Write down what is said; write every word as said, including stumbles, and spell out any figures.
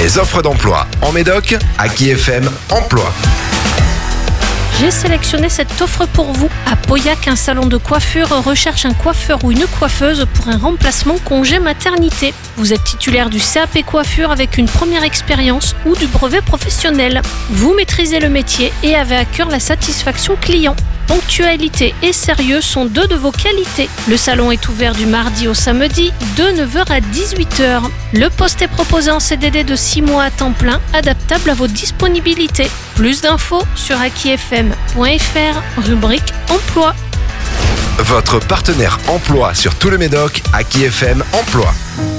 Les offres d'emploi en Médoc, Aki F M Emploi. J'ai sélectionné cette offre pour vous. À Pauillac, un salon de coiffure recherche un coiffeur ou une coiffeuse pour un remplacement congé maternité. Vous êtes titulaire du C A P coiffure avec une première expérience ou du brevet professionnel. Vous maîtrisez le métier et avez à cœur la satisfaction client. Ponctualité et sérieux sont deux de vos qualités. Le salon est ouvert du mardi au samedi de neuf heures à dix-huit heures. Le poste est proposé en C D D de six mois à temps plein, adaptable à vos disponibilités. Plus d'infos sur aki f m point f r, rubrique emploi. Votre partenaire emploi sur tout le Médoc, Aki F M Emploi.